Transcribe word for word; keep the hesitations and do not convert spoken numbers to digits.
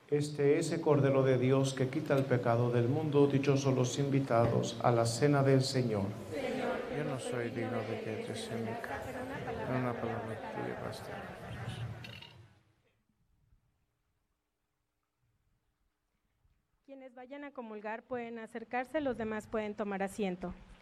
Este es el Cordero de Dios que quita el pecado del mundo. Dichosos los invitados a la cena del Señor. Yo no soy digno de que entres en mi casa, pero una palabra tuya bastará. Quienes vayan a comulgar pueden acercarse, los demás pueden tomar asiento.